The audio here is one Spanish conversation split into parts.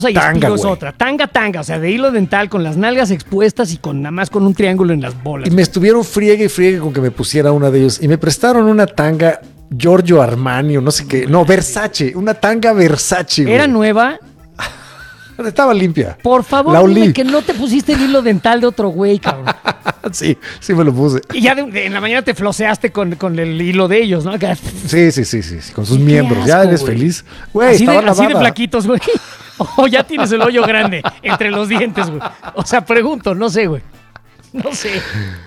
y espido es otra. Tanga, o sea, de hilo dental con las nalgas expuestas y con nada más con un triángulo en las bolas. Y me estuvieron friegue con que me pusiera una de ellos. Y me prestaron una tanga Giorgio Armani o no sé qué. No, Versace. Una tanga Versace, güey. ¿Era nueva? Estaba limpia. Por favor, dime que no te pusiste el hilo dental de otro güey, cabrón. Sí me lo puse. Y ya en la mañana te floseaste con el hilo de ellos, ¿no? Sí, con sus miembros. Asco, ya eres feliz. Güey, así de flaquitos, güey. O ya tienes el hoyo grande entre los dientes, güey. O sea, pregunto, no sé, güey. No sé.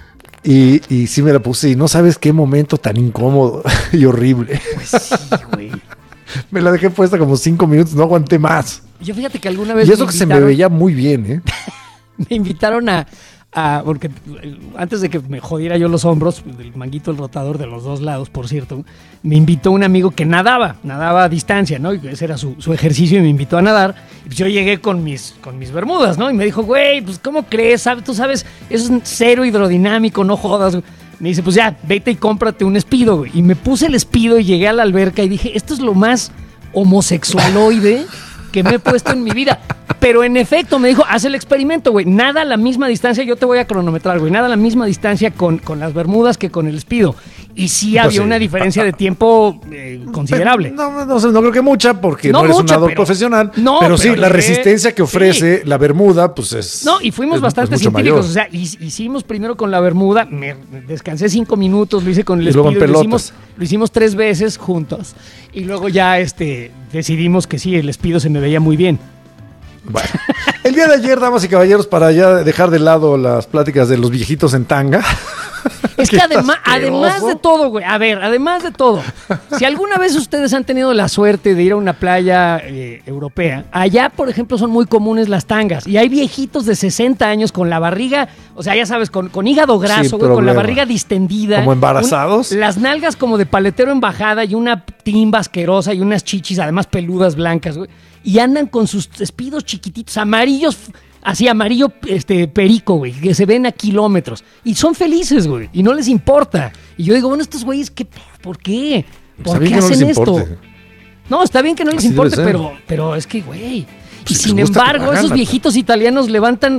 Y sí me la puse y no sabes qué momento tan incómodo y horrible. Pues sí, güey. Me la dejé puesta como 5 minutos, no aguanté más. Yo fíjate que alguna vez... Y eso que se me veía muy bien, ¿eh? Me invitaron porque antes de que me jodiera yo los hombros, el manguito, el rotador de los dos lados, por cierto, me invitó un amigo que nadaba a distancia, ¿no? Y ese era su ejercicio y me invitó a nadar. Y pues yo llegué con mis bermudas, ¿no? Y me dijo, güey, pues ¿cómo crees? Tú sabes, eso es cero hidrodinámico, no jodas. Me dice, pues ya, vete y cómprate un Speedo, güey. Y me puse el Speedo y llegué a la alberca y dije, esto es lo más homosexualoide que me he puesto en mi vida. Pero en efecto me dijo, haz el experimento, güey. Nada a la misma distancia, yo te voy a cronometrar, güey. Nada a la misma distancia con las bermudas que con el Speedo. Y sí había una diferencia de tiempo considerable. No creo que mucha, porque no eres un nadador profesional. Pero sí, la resistencia que ofrece la bermuda, pues es... No, y fuimos bastante científicos. Mayor. O sea, hicimos primero con la bermuda, me descansé 5 minutos, lo hice con el Speedo. Lo hicimos 3 veces juntos. Y luego ya decidimos que sí, el Speedo se me veía muy bien. Bueno, el día de ayer, damas y caballeros, para ya dejar de lado las pláticas de los viejitos en tanga. Es que además de todo, güey, además de todo, si alguna vez ustedes han tenido la suerte de ir a una playa europea, allá, por ejemplo, son muy comunes las tangas y hay viejitos de 60 años con la barriga, o sea, ya sabes, con hígado graso, güey, con la barriga distendida. ¿Como embarazados? Las nalgas como de paletero en bajada y una timba asquerosa y unas chichis, además peludas blancas, güey. Y andan con sus espidos chiquititos, amarillos, así amarillo perico, güey, que se ven a kilómetros. Y son felices, güey, y no les importa. Y yo digo, bueno, estos güeyes, ¿por qué? ¿Por qué hacen esto? No, está bien que no les importe, pero es que, güey. Y sin embargo, esos viejitos italianos levantan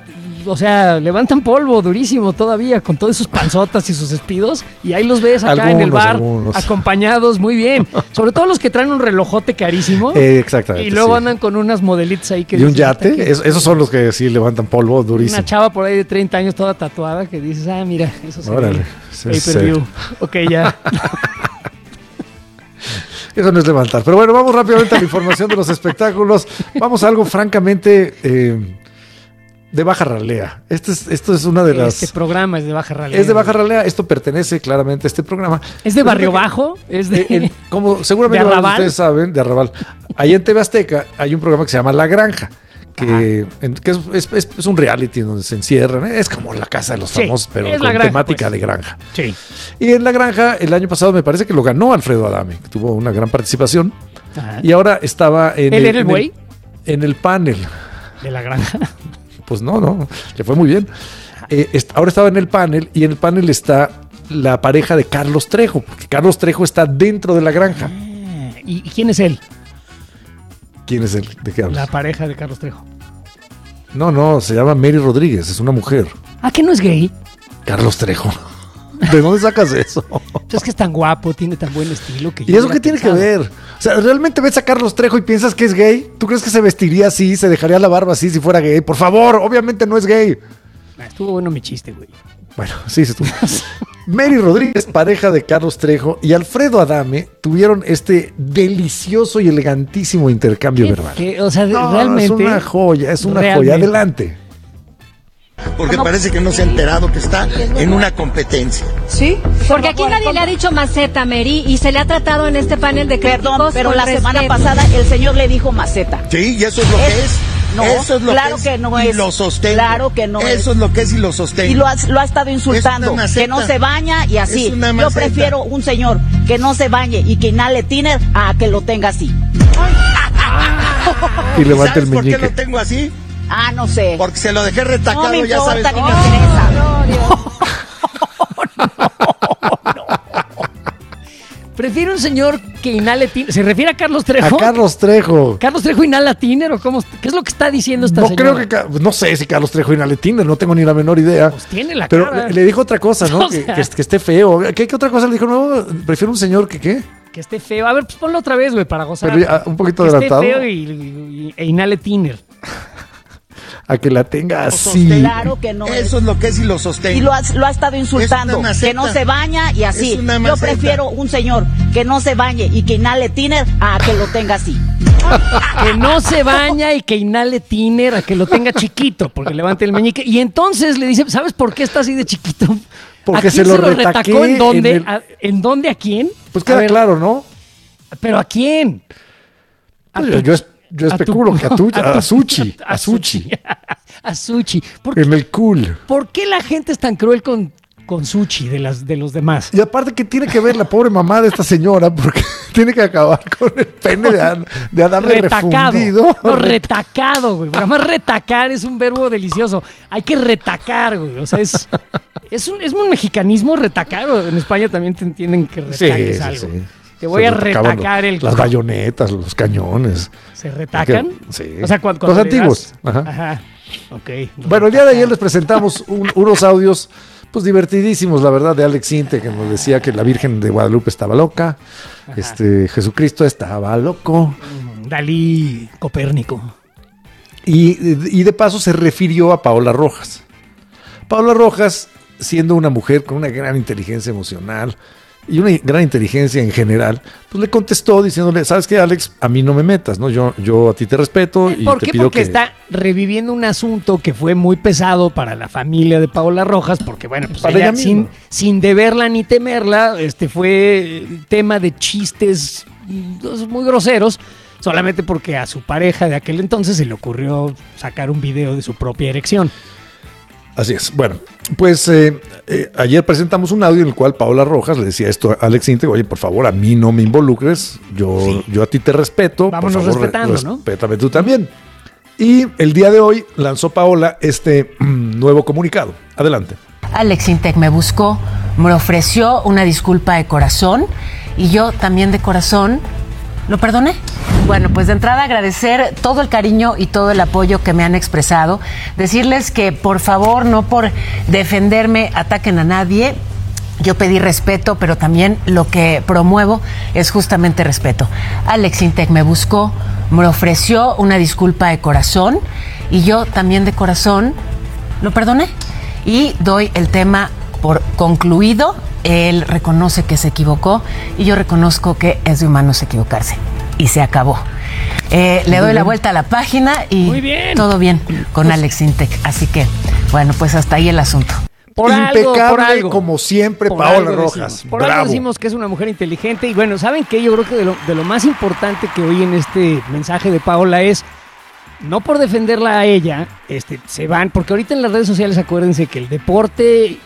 polvo durísimo todavía con todas sus panzotas y sus espidos y ahí los ves acá en el bar acompañados muy bien, sobre todo los que traen un relojote carísimo exactamente, y luego andan con unas modelitas ahí que y un yate, esos son los que sí levantan polvo durísimo. Una chava por ahí de 30 años toda tatuada que dices, mira, eso se ve pay-per-view. Ok, ya. Eso no es levantar. Pero bueno, vamos rápidamente a la información de los espectáculos. Vamos a algo francamente de baja ralea. Esto es una de las... Este programa es de baja ralea. Es de baja ralea. Esto pertenece claramente a este programa. ¿Es de Barrio Bajo? ¿Es de como seguramente ustedes saben, de Arrabal. Ahí en TV Azteca hay un programa que se llama La Granja. Que es un reality donde se encierran. Es como La Casa de los Famosos, pero con granja, temática de granja. Sí. Y en La Granja, el año pasado me parece que lo ganó Alfredo Adame, que tuvo una gran participación. Ajá. Y ahora estaba en... ¿Él era el güey? En el panel. ¿De La Granja? Pues no, le fue muy bien. Ahora estaba en el panel y en el panel está la pareja de Carlos Trejo, porque Carlos Trejo está dentro de La Granja. ¿Y quién es él? ¿Quién es él? ¿De qué hablas? La pareja de Carlos Trejo. No, se llama Mary Rodríguez, es una mujer. ¿Que no es gay? Carlos Trejo. ¿De dónde sacas eso? Es que es tan guapo, tiene tan buen estilo que... ¿Y eso qué tiene que ver? O sea, ¿realmente ves a Carlos Trejo y piensas que es gay? ¿Tú crees que se vestiría así, se dejaría la barba así si fuera gay? Por favor, obviamente no es gay. Estuvo bueno mi chiste, güey. Bueno, sí, estuvo. Mary Rodríguez, pareja de Carlos Trejo, y Alfredo Adame tuvieron este delicioso y elegantísimo intercambio verbal. O sea, realmente... Es una joya, joya. Adelante. Porque parece que no se ha enterado que está en una competencia. ¿Sí? Porque aquí nadie le ha dicho maceta, Mary, y se le ha tratado en este panel de críticos. Perdón, pero la semana pasada el señor le dijo maceta. Sí, y eso es lo que es. No, eso es lo claro que es. Que no y es. lo sostengo. Claro que no eso es lo que es y lo sostengo. Y lo ha estado insultando. Que no se baña y así. Yo prefiero un señor que no se bañe y que inhale tiner a que lo tenga así. Y levanta el meñique. ¿Por qué lo tengo así? No sé. Porque se lo dejé retacado, no me importa, ya sabes. Ni me interesa. Prefiero un señor que inhale tiner. ¿Se refiere a Carlos Trejo? A Carlos Trejo. ¿Carlos Trejo inhala tiner o cómo? ¿Qué es lo que está diciendo esta señora? Creo que... No sé si Carlos Trejo inhala tiner, no tengo ni la menor idea. Pues tiene la pero cara. Pero le dijo otra cosa, ¿no? O sea, que esté feo. ¿Qué otra cosa le dijo? No, prefiero un señor que ¿qué? Que esté feo. A ver, pues ponlo otra vez, güey, para gozar. Pero ya, un poquito que adelantado. Esté feo e inhale tiner. A que la tenga así. Claro que no. Eso es lo que es y lo sostengo. Y lo ha estado insultando. Que no se baña y así. Yo prefiero un señor que no se bañe y que inhale tiner a que lo tenga así. Que no se baña y que inhale tiner a que lo tenga chiquito, porque levante el meñique. Y entonces le dice, ¿sabes por qué está así de chiquito? Porque se lo retacó. ¿En dónde? ¿En dónde? ¿A quién? Pues queda claro, ¿no? ¿Pero a quién? Yo especulo que a Suchi. A Suchi. A Suchi. En el cool. ¿Por qué la gente es tan cruel con Suchi de los demás? Y aparte que tiene que ver la pobre mamá de esta señora, porque tiene que acabar con el pene de Adame refundido. No, retacado, güey. Además, retacar es un verbo delicioso. Hay que retacar, güey. O sea, es un mexicanismo retacar. En España también te entienden que retaques algo. Sí. Te voy a retacar las bayonetas, los cañones. ¿Se retacan? Sí. O sea, cuando los antiguos. Ajá. Ok. Bueno, el día de ayer les presentamos unos audios pues divertidísimos, la verdad, de Alex Intec, que nos decía que la Virgen de Guadalupe estaba loca, Jesucristo estaba loco. Dalí Copérnico. Y de paso se refirió a Paola Rojas. Paola Rojas, siendo una mujer con una gran inteligencia emocional y una gran inteligencia en general, pues le contestó diciéndole, ¿sabes qué, Alex? A mí no me metas, ¿no? Yo a ti te respeto y ¿por te qué? pido Porque está reviviendo un asunto que fue muy pesado para la familia de Paola Rojas, porque bueno, pues ella sin deberla ni temerla, fue tema de chistes muy groseros, solamente porque a su pareja de aquel entonces se le ocurrió sacar un video de su propia erección. Así es. Bueno, pues ayer presentamos un audio en el cual Paola Rojas le decía esto a Alex Intec, oye, por favor, a mí no me involucres, yo a ti te respeto. Vámonos por favor, respetando, ¿no? Respétame tú también. Y el día de hoy lanzó Paola este nuevo comunicado. Adelante. Alex Intec me buscó, me ofreció una disculpa de corazón y yo también de corazón lo perdoné. Bueno, pues de entrada agradecer todo el cariño y todo el apoyo que me han expresado. Decirles que por favor, no por defenderme, ataquen a nadie. Yo pedí respeto, pero también lo que promuevo es justamente respeto. Alex Intec me buscó, me ofreció una disculpa de corazón y yo también de corazón lo perdoné. Y doy el tema por concluido. Él reconoce que se equivocó y yo reconozco que es de humanos equivocarse. Y se acabó. Le doy la vuelta a la página y todo bien con Alex Intec. Así que, bueno, pues hasta ahí el asunto. Impecable como siempre, Paola Rojas. Por algo decimos que es una mujer inteligente. Y bueno, ¿saben qué? Yo creo que de lo más importante que oí en este mensaje de Paola es, no por defenderla a ella, se van, porque ahorita en las redes sociales acuérdense que el deporte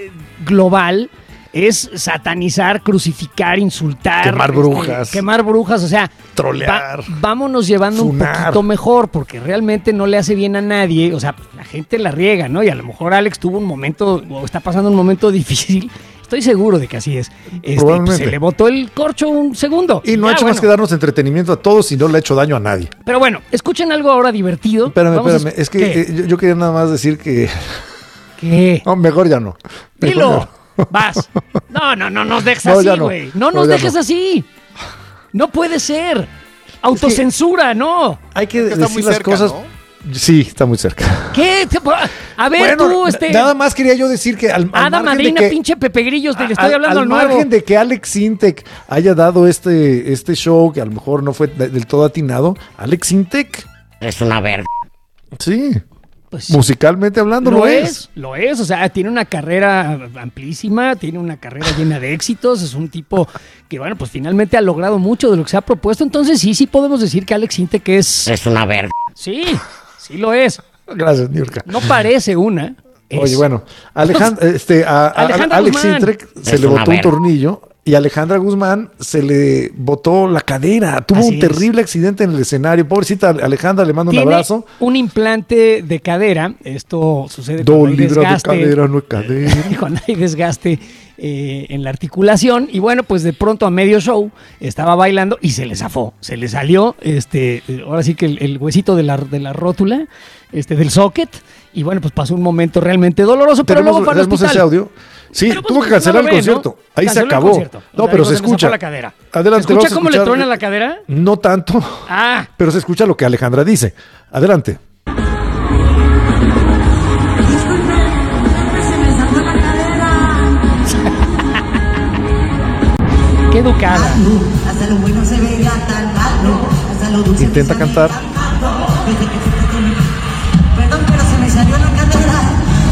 global es satanizar, crucificar, insultar, quemar brujas, o sea, trolear, vámonos llevando un poquito mejor, porque realmente no le hace bien a nadie, o sea, la gente la riega, ¿no? Y a lo mejor Alex tuvo un momento, o está pasando un momento difícil, estoy seguro de que así es. Pues se le botó el corcho un segundo. Y no ha hecho más que darnos entretenimiento a todos y no le ha hecho daño a nadie. Pero bueno, escuchen algo ahora divertido. Espérame, es que yo quería nada más decir que... ¿Qué? No, mejor ya no. Dilo. Vas. No nos dejes así, güey. No nos dejes así. No puede ser. Autocensura, no. Hay que decir las cosas. ¿No? Sí, está muy cerca. ¿Qué? A ver, bueno, nada más quería yo decir que al Madrina, pinche Pepe Grillos, le estoy hablando al nuevo. Al margen de que Alex Intec haya dado este show que a lo mejor no fue del todo atinado, Alex Intec es una verga. Sí. Pues musicalmente hablando lo es, o sea, tiene una carrera amplísima, tiene una carrera llena de éxitos, es un tipo que, bueno, pues finalmente ha logrado mucho de lo que se ha propuesto, entonces sí podemos decir que Alex Intec es una verga. Sí lo es. Gracias, Niurka. No parece una. Oye, bueno, Alex Intec se le botó un tornillo y a Alejandra Guzmán se le botó la cadera. Tuvo un terrible accidente en el escenario. Pobrecita Alejandra, le mando un abrazo. Un implante de cadera. Esto sucede cuando hay desgaste. De cadera, no es cadera. Cuando hay desgaste en la articulación. Y bueno, pues de pronto a medio show estaba bailando y se le zafó. Se le salió, ahora sí que el huesito de la rótula, del socket. Y bueno, pues pasó un momento realmente doloroso, pero luego fue al hospital. Ese audio? Sí, pero tuvo que cancelar el concierto. ¿No? Ahí Canceló se acabó. No, pero se escucha. La cadera. Adelante. ¿Se escucha cómo le truena la cadera? No tanto. Pero se escucha lo que Alejandra dice. Adelante. Qué educada. Hasta lo bueno se veía tan malo. Hasta lo dulce. Intenta cantar. Perdón, pero se me salió la cadera.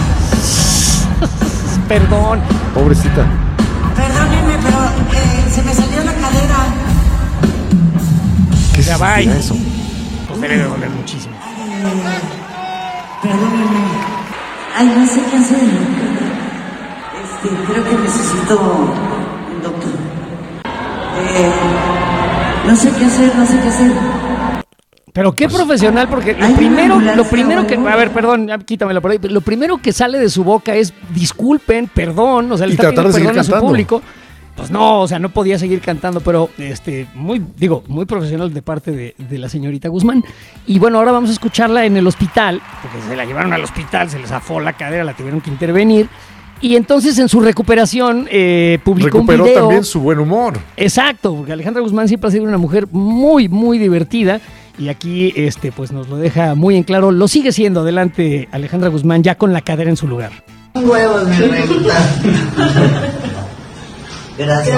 Perdón. Pobrecita. Perdónenme, pero se me salió la cadera. ¿Qué significa eso? Pues debe de doler muchísimo. Perdónenme. Ay, no sé qué hacer. Creo que necesito un doctor. No sé qué hacer. Pero qué profesional, porque lo primero que... A ver, perdón, quítamelo por ahí. Lo primero que sale de su boca es disculpen, perdón, o sea, le está pidiendo perdón a su público. Pues no, o sea, no podía seguir cantando, pero muy profesional de parte de la señorita Guzmán. Y bueno, ahora vamos a escucharla en el hospital, porque se la llevaron al hospital, se le zafó la cadera, la tuvieron que intervenir. Y entonces en su recuperación publicó un video. Recuperó también su buen humor. Exacto, porque Alejandra Guzmán siempre ha sido una mujer muy, muy divertida. Y aquí pues nos lo deja muy en claro. Lo sigue siendo. Adelante, Alejandra Guzmán, ya con la cadera en su lugar. Huevos, mi reina. Gracias.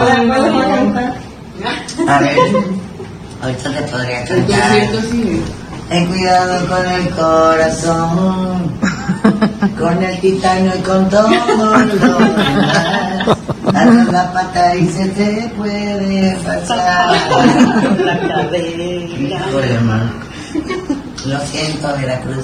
A ver, ahorita te podría cantar. Ten cuidado con el corazón, con el titanio y con todo lo demás. Dale la pata y se te puede pasar la cadera. Por hermano. Lo siento, Veracruz.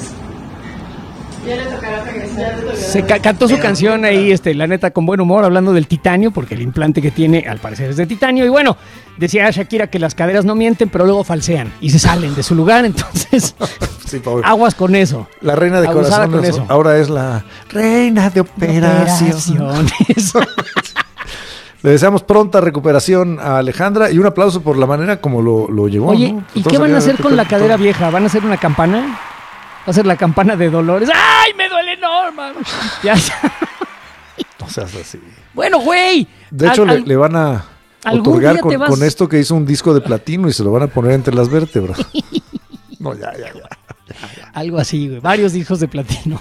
Ya le tocará regresar. Se cantó su canción ahí, la neta, con buen humor, hablando del titanio, porque el implante que tiene, al parecer, es de titanio. Y bueno, decía Shakira que las caderas no mienten, pero luego falsean y se salen de su lugar. Entonces, sí, aguas con eso. La reina de corazón ahora es la reina de operaciones. Le deseamos pronta recuperación a Alejandra y un aplauso por la manera como lo llevó. Oye, ¿no? ¿y qué van a hacer con la cadera vieja? ¿Van a hacer una campana? Va a ser la campana de Dolores. ¡Ay, me duele Norma! Ya. No seas así. Bueno, güey. De hecho, le van a otorgar con esto que hizo un disco de platino y se lo van a poner entre las vértebras. No, ya. Algo así, güey. Varios discos de platino.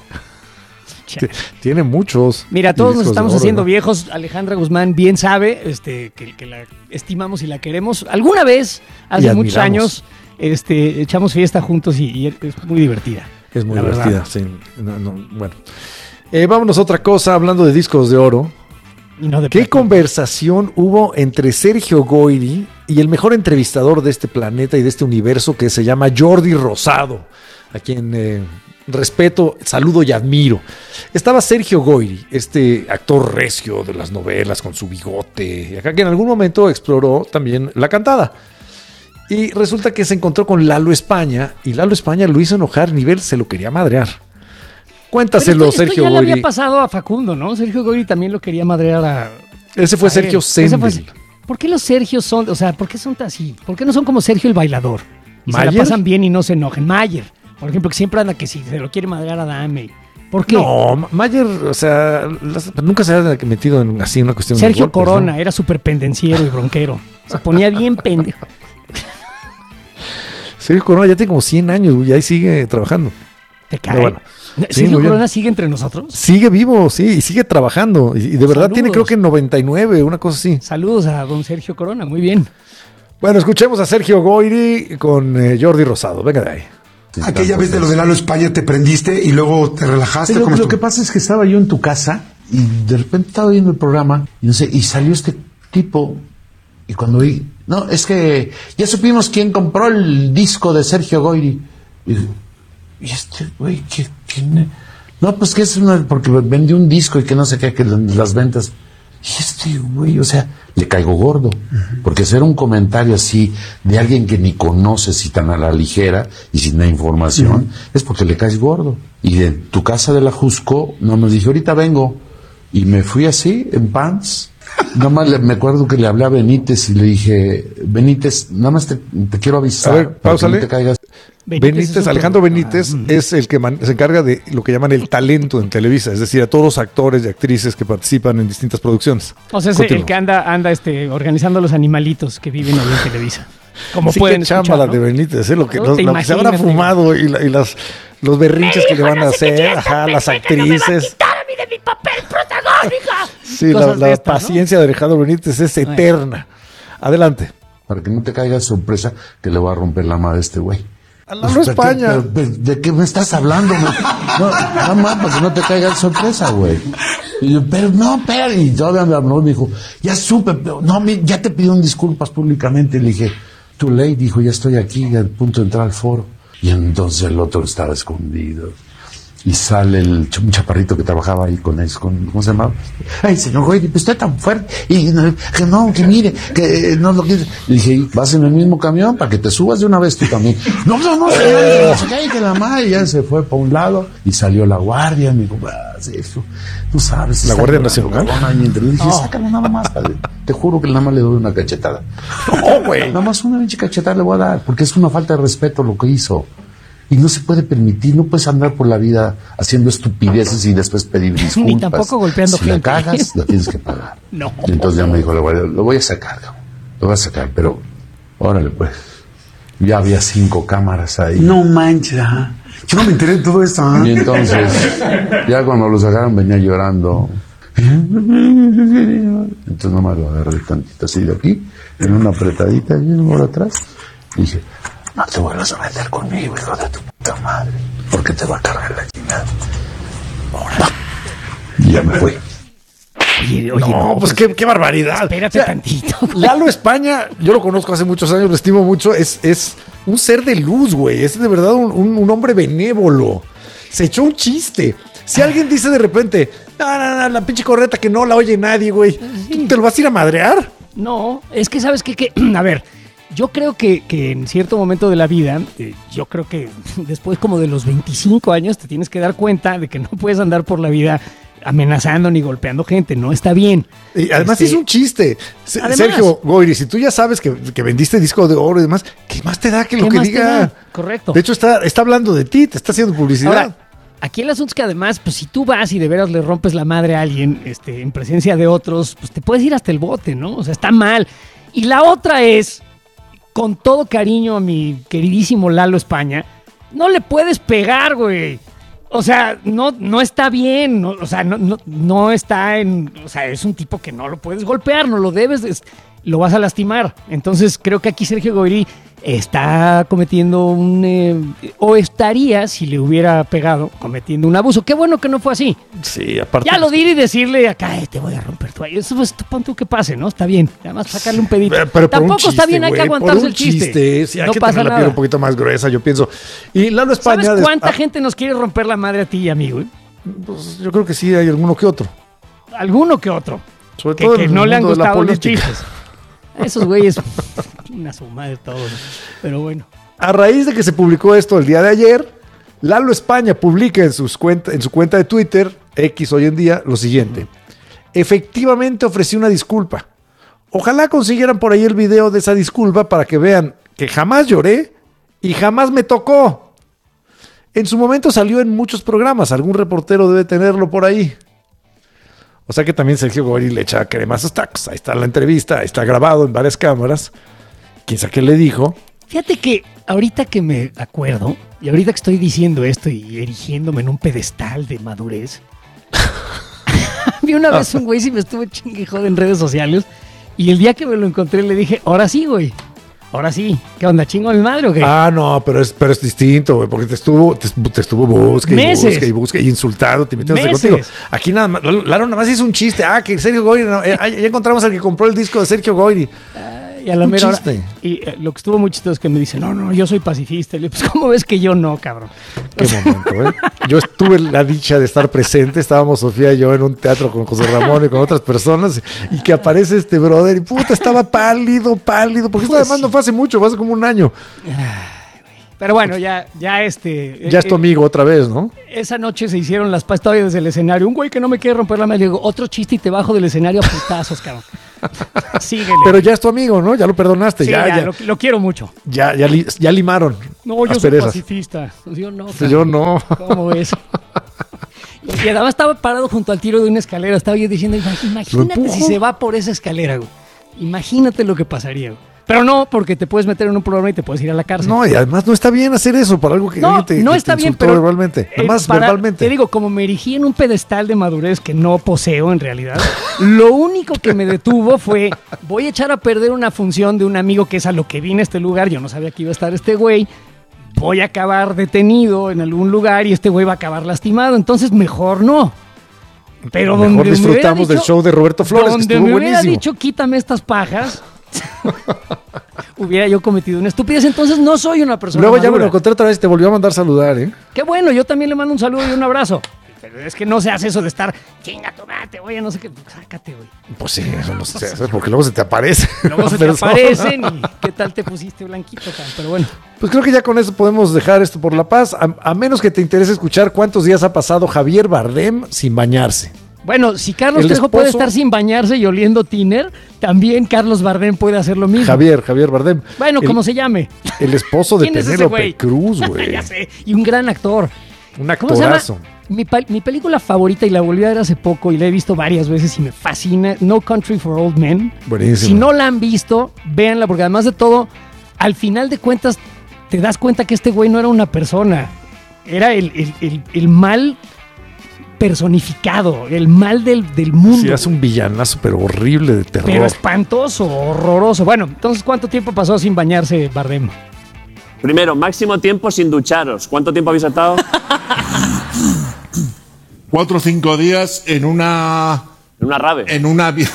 Tiene muchos. Mira, todos nos estamos haciendo viejos. Alejandra Guzmán bien sabe que la estimamos y la queremos. Alguna vez, hace muchos años, echamos fiesta juntos y es muy divertida. Es muy divertida, sí. Bueno. Vámonos a otra cosa, hablando de discos de oro. Y no de ¿Qué conversación hubo entre Sergio Goyri y el mejor entrevistador de este planeta y de este universo, que se llama Jordi Rosado, a quien respeto, saludo y admiro? Estaba Sergio Goyri, actor recio de las novelas con su bigote, y acá que en algún momento exploró también la cantada. Y resulta que se encontró con Lalo España, y Lalo España lo hizo enojar, nivel se lo quería madrear. Cuéntaselo, Sergio Goyri. Ya le había pasado a Facundo, ¿no? Sergio Goyri también lo quería madrear a... Ese fue Sergio Sendel. ¿Por qué los Sergios son, por qué son así? ¿Por qué no son como Sergio el bailador? Y ¿Mayer? Se la pasan bien y no se enojen. Mayer, por ejemplo, que siempre anda que si se lo quiere madrear a Dame. ¿Por qué? No, Mayer, nunca se ha metido en así una cuestión Sergio de golpes, Corona, ¿no? Era súper pendenciero y bronquero. Se ponía bien pendejo. Sergio Corona ya tiene como 100 años y ahí sigue trabajando. ¿Te cae? Bueno, ¿Sergio Corona sigue entre nosotros? Sigue vivo, sí, y sigue trabajando. Y de verdad tiene, creo que 99, una cosa así. Saludos a don Sergio Corona, muy bien. Bueno, escuchemos a Sergio Goyri con Jordi Rosado. Venga de ahí. Aquella vez de lo de Lalo España te prendiste y luego te relajaste. Pero lo que pasa es que estaba yo en tu casa y de repente estaba viendo el programa y no sé, y salió este tipo y cuando vi, no, es que ya supimos quién compró el disco de Sergio Goyri. Y este güey, ¿quién? No, pues que es porque vendió un disco y que no sé qué, que las ventas. Y este güey, o sea, le caigo gordo. Porque hacer un comentario así de alguien que ni conoces y tan a la ligera y sin la información, es porque le caes gordo. Y de tu casa de la Jusco, no me dije, ahorita vengo. Y me fui así, en pants. Nada más me acuerdo que le hablé a Benítez y le dije, Benítez, nada más te quiero avisar. A ver, páusale. No te caigas. Benítez, Alejandro Benítez es el que se encarga de lo que llaman el talento en Televisa, es decir, a todos los actores y actrices que participan en distintas producciones. O sea, es el que anda organizando los animalitos que viven ahí en Televisa. Como sí, pueden escuchar, chamba, ¿no? La de Benítez, lo que se habrá fumado y los berrinches que le van a hacer, las actrices. De mi papel protagónico. Sí, la paciencia, ¿no?, de Alejandro Benítez es eterna. Adelante. Para que no te caiga sorpresa que le voy a romper la madre a este güey. A la España. ¿De qué me estás hablando? No, nada más para que no te caiga sorpresa, güey. Y yo, pero no, espera. Y todavía me habló y me dijo, ya supe, pero no, ya te pidieron disculpas públicamente. Y le dije, too late, dijo, ya estoy aquí, al punto de entrar al foro. Y entonces el otro estaba escondido. Y sale un chaparrito que trabajaba ahí con él, ¿cómo se llamaba? Ay, señor güey, pues usted tan fuerte, y que mire, que no lo quiere. Le dije, vas en el mismo camión para que te subas de una vez tú también. No, señor, que la madre ya se fue para un lado, y salió la guardia, me dijo, eso, tú sabes. La Guardia Nacional. Y le dije, sácalo nada más, padre. Te juro que nada más le doy una cachetada. No, güey. Nada más una pinche cachetada le voy a dar, porque es una falta de respeto lo que hizo. Y no se puede permitir, no puedes andar por la vida haciendo estupideces y después pedir disculpas. Ni tampoco golpeando gente. Si la cagas, la tienes que pagar. No. Y entonces ya me dijo, lo voy a sacar, pero órale pues. Ya había 5 cámaras ahí. No manches, yo no me enteré de todo esto. Y entonces, ya cuando lo sacaron venía llorando. Entonces nomás lo agarré tantito así de aquí, en una apretadita y por atrás. Y dije, no te vuelvas a meter conmigo, hijo de tu puta madre, porque te va a cargar la chingada. Y ya me fui. Oye, no, pues qué barbaridad. Espérate tantito. Lalo España, yo lo conozco hace muchos años, lo estimo mucho, es un ser de luz, güey. Es de verdad un hombre benévolo. Se echó un chiste. Si alguien dice de repente, no, la pinche correta que no la oye nadie, güey, sí, ¿te lo vas a ir a madrear? No, es que sabes que a ver, yo creo que en cierto momento de la vida, yo creo que después como de los 25 años te tienes que dar cuenta de que no puedes andar por la vida amenazando ni golpeando gente, no está bien. Y además es un chiste. Además, Sergio Goyri, si tú ya sabes que vendiste disco de oro y demás, ¿qué más te da que lo que diga? Correcto. De hecho está hablando de ti, te está haciendo publicidad. Ahora, aquí el asunto es que además, pues si tú vas y de veras le rompes la madre a alguien en presencia de otros, pues te puedes ir hasta el bote, ¿no? O sea, está mal. Y la otra es, con todo cariño a mi queridísimo Lalo España, no le puedes pegar, güey. O sea, no está bien, no está en... O sea, es un tipo que no lo puedes golpear, no lo debes, lo vas a lastimar. Entonces creo que aquí Sergio Goyri está cometiendo o estaría, si le hubiera pegado, cometiendo un abuso. Qué bueno que no fue así. Sí, aparte... Ya lo diré y decirle acá, te voy a romper tu ahí. Eso pues pon tú que pase, ¿no? Está bien. Además sacarle un pedito. Pero tampoco chiste, está bien, hay que aguantarse el chiste. Sí, hay que tener la piel un poquito más gruesa, yo pienso. Y Lalo España... ¿Sabes cuánta gente nos quiere romper la madre a ti y a mí, güey? Pues yo creo que sí, hay alguno que otro. Alguno que otro. Sobre todo que no le han gustado los chistes. Esos güeyes, una su madre todos. Pero bueno. A raíz de que se publicó esto el día de ayer, Lalo España publica en su cuenta de Twitter, X hoy en día, lo siguiente. Efectivamente ofrecí una disculpa. Ojalá consiguieran por ahí el video de esa disculpa para que vean que jamás lloré y jamás me tocó. En su momento salió en muchos programas, algún reportero debe tenerlo por ahí. O sea que también Sergio Goyri le echa cremazos tacos. Ahí está la entrevista, está grabado en varias cámaras. ¿Quién sabe qué le dijo? Fíjate que ahorita que me acuerdo, y ahorita que estoy diciendo esto y erigiéndome en un pedestal de madurez, vi una vez un güey si me estuvo chinguejón en redes sociales, y el día que me lo encontré le dije, ahora sí, güey. Ahora sí, ¿qué onda? ¿Chingo a mi madre o qué? No, pero es distinto, güey, porque te estuvo busque y insultando, te metiéndose contigo. Aquí nada más, Lalo nada más hizo un chiste. Que Sergio Goyri, ya encontramos al que compró el disco de Sergio Goyri. Y a la mera hora, y lo que estuvo muy chistoso es que me dice, no, yo soy pacifista. Y le digo, pues, ¿cómo ves que yo no, cabrón? Qué momento, ¿eh? Yo tuve la dicha de estar presente. Estábamos Sofía y yo en un teatro con José Ramón y con otras personas. Y que aparece este brother. Y puta, estaba pálido. Porque esto además no fue hace mucho, fue hace como un año. Pero bueno, ya Ya es tu amigo otra vez, ¿no? Esa noche se hicieron las paces todavía desde el escenario. Un güey que no me quiere romper la madre. Le digo, otro chiste y te bajo del escenario a putazos, cabrón. Síguele. Pero ya es tu amigo, ¿no? Ya lo perdonaste. Sí, lo quiero mucho. Ya limaron. No, yo soy pacifista. Yo no. Cabrón. Yo no. ¿Cómo ves? Y además estaba parado junto al tiro de una escalera. Estaba yo diciendo, imagínate si se va por esa escalera, güey. Imagínate lo que pasaría, güey. Pero no, porque te puedes meter en un programa y te puedes ir a la cárcel. No, y además no está bien hacer eso para algo que no está bien, pero verbalmente. Además, verbalmente. Te digo, como me erigí en un pedestal de madurez que no poseo en realidad, lo único que me detuvo fue, voy a echar a perder una función de un amigo que es a lo que vine a este lugar. Yo no sabía que iba a estar este güey. Voy a acabar detenido en algún lugar y este güey va a acabar lastimado. Entonces, mejor no. Pero mejor disfrutamos del show de Roberto Flores, que estuvo buenísimo. Donde me hubiera dicho, quítame estas pajas, hubiera yo cometido una estupidez. Entonces no soy una persona Luego madura. Ya me lo encontré otra vez y te volvió a mandar saludar, ¿eh? Qué bueno, yo también le mando un saludo y un abrazo. Pero es que no se hace eso de estar, chinga tu mate, oye, no sé qué, sácate, güey. Pues sí, eso no se hace porque luego se te aparece. Luego se te aparecen y qué tal te pusiste blanquito, pero bueno. Pues creo que ya con eso podemos dejar esto por la paz, a menos que te interese escuchar cuántos días ha pasado Javier Bardem sin bañarse. Bueno, si Carlos Trejo puede estar sin bañarse y oliendo tiner, también Carlos Bardem puede hacer lo mismo. Javier Bardem. Bueno, como se llame. El esposo de Penélope Cruz, güey. Ya sé, y un gran actor. Un actorazo. Mi película favorita, y la volví a ver hace poco y la he visto varias veces y me fascina, No Country for Old Men. Buenísimo. Si no la han visto, véanla, porque además de todo, al final de cuentas, te das cuenta que este güey no era una persona. Era el mal personificado, el mal del mundo. Sí, es un villanazo, pero horrible, de terror. Pero espantoso, horroroso. Bueno, entonces, ¿cuánto tiempo pasó sin bañarse Bardem? Primero, máximo tiempo sin ducharos. ¿Cuánto tiempo habéis estado? 4 o 5 días en una... ¿En una rave? En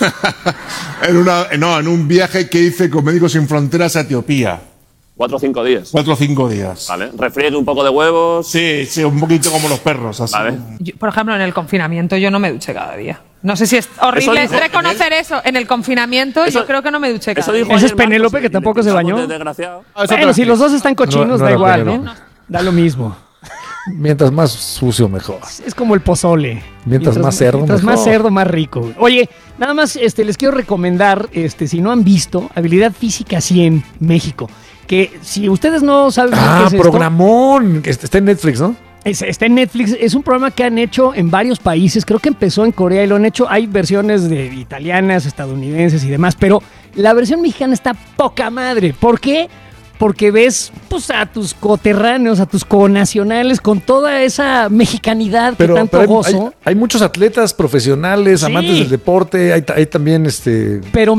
un viaje que hice con Médicos Sin Fronteras a Etiopía. 4 o 5 días. 4 o 5 días. Vale. ¿Refriegue un poco de huevos? Sí, un poquito como los perros. Así. Vale. Yo, por ejemplo, en el confinamiento yo no me duché cada día. No sé si es horrible reconocer eso. En el confinamiento yo creo que no me duché cada día. Ese es Penélope, que tampoco se bañó. Bueno, si los dos están cochinos, da igual, ¿no? Da lo mismo. Mientras más sucio, mejor. Es como el pozole. Mientras más cerdo, mientras más cerdo, más rico. Oye, nada más les quiero recomendar, si no han visto, Habilidad Física 100 México. Que si ustedes no saben qué es programón, que está en Netflix, ¿no? Está en Netflix, es un programa que han hecho en varios países, creo que empezó en Corea y lo han hecho, hay versiones de italianas, estadounidenses y demás, pero la versión mexicana está poca madre. ¿Por qué? Porque ves pues, a tus coterráneos, a tus conacionales con toda esa mexicanidad que tanto gozo. Hay muchos atletas profesionales, amantes del deporte, hay también pero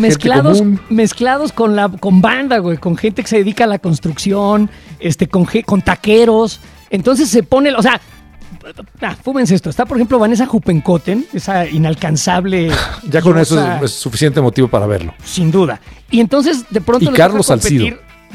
mezclados con banda, güey, con gente que se dedica a la construcción, con taqueros. Entonces se pone, o sea, fúmense esto. Está, por ejemplo, Vanessa Huppenkotten, esa inalcanzable. Ya con eso es suficiente motivo para verlo. Sin duda. Y entonces, de pronto. Y Carlos Salcido.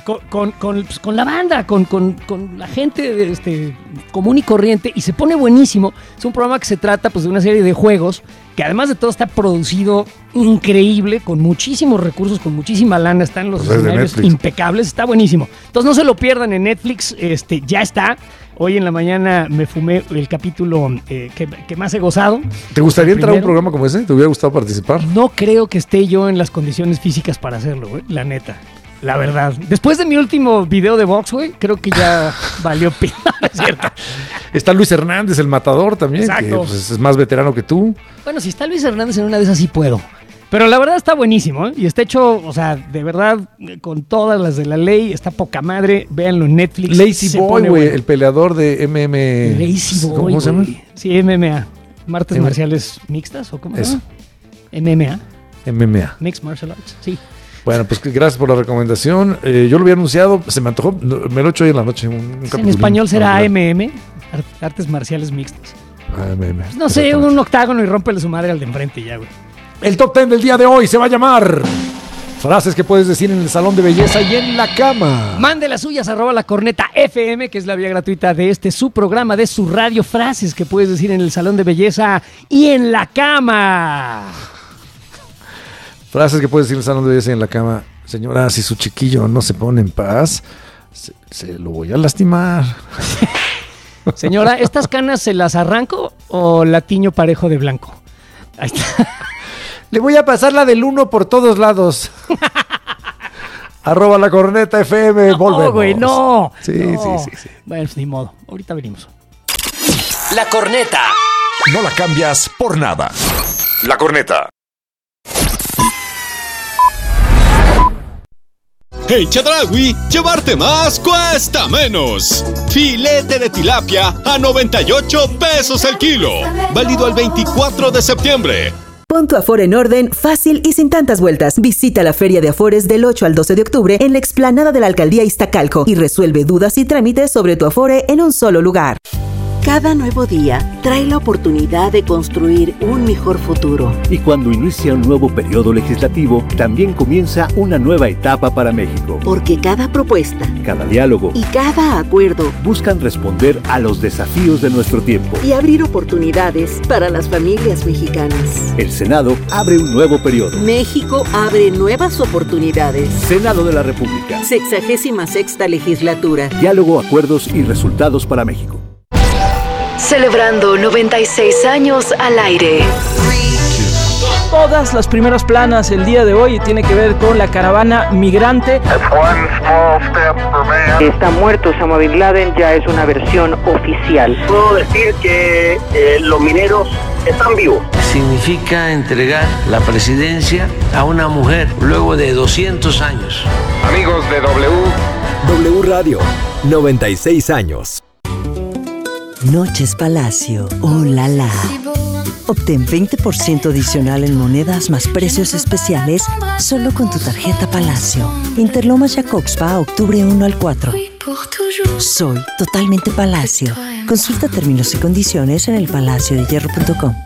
Con la banda, con la gente común y corriente, y se pone buenísimo. Es un programa que se trata pues de una serie de juegos que además de todo está producido increíble, con muchísimos recursos, con muchísima lana, están los escenarios impecables, está buenísimo. Entonces no se lo pierdan en Netflix, ya está. Hoy en la mañana me fumé el capítulo que más he gozado. ¿Te gustaría entrar a un programa como ese? ¿Te hubiera gustado participar? No creo que esté yo en las condiciones físicas para hacerlo, la neta. La verdad. Después de mi último video de box, güey, creo que ya valió pena, ¿es cierto? Está Luis Hernández, el matador también, exacto, que pues, es más veterano que tú. Bueno, si está Luis Hernández en una de esas sí puedo. Pero la verdad está buenísimo, ¿eh? Y está hecho, o sea, de verdad, con todas las de la ley, está poca madre. Véanlo en Netflix. Lazy Boy, güey, el peleador de MMA. Lazy Boy, ¿cómo se llama? Sí, MMA. Martes marciales mixtas, ¿o cómo se llama? MMA. Mixed Martial Arts, sí. Bueno, pues gracias por la recomendación. Yo lo había anunciado, se me antojó, me lo he hecho hoy en la noche. En español será AMM, Artes Marciales Mixtas. AMM. Pues no sé, un octágono y rómpele su madre al de enfrente ya, güey. El top 10 del día de hoy se va a llamar Frases que puedes decir en el salón de belleza y en la cama. Mande las suyas, @lacorneta_FM, que es la vía gratuita de su programa, de su radio. Frases que puedes decir en el salón de belleza y en la cama. Frases que puedes decir en el salón de belleza y en la cama. Señora, si su chiquillo no se pone en paz, se lo voy a lastimar. Señora, ¿estas canas se las arranco o la tiño parejo de blanco? Ahí está. Le voy a pasar la del 1 por todos lados. @lacorneta_FM. Volvemos. No, güey, no. Sí. Bueno, pues ni modo. Ahorita venimos. La Corneta. No la cambias por nada. La Corneta. En Chedraui, llevarte más cuesta menos. Filete de tilapia a 98 pesos el kilo. Válido el 24 de septiembre. Pon tu Afore en orden, fácil y sin tantas vueltas. Visita la Feria de Afores del 8 al 12 de octubre en la explanada de la Alcaldía Iztacalco y resuelve dudas y trámites sobre tu Afore en un solo lugar. Cada nuevo día trae la oportunidad de construir un mejor futuro. Y cuando inicia un nuevo periodo legislativo, también comienza una nueva etapa para México. Porque cada propuesta, cada diálogo y cada acuerdo buscan responder a los desafíos de nuestro tiempo y abrir oportunidades para las familias mexicanas. El Senado abre un nuevo periodo. México abre nuevas oportunidades. Senado de la República. 66ª legislatura. Diálogo, acuerdos y resultados para México. Celebrando 96 años al aire. Todas las primeras planas el día de hoy tiene que ver con la caravana migrante. Está muerto Osama Bin Laden, ya es una versión oficial. Puedo decir que los mineros están vivos. Significa entregar la presidencia a una mujer luego de 200 años. Amigos de W Radio, 96 años. Noches Palacio, oh la la. Obtén 20% adicional en monedas más precios especiales solo con tu tarjeta Palacio. Interlomas Jacobspa, octubre 1 al 4. Soy totalmente Palacio. Consulta términos y condiciones en elpalaciodehierro.com.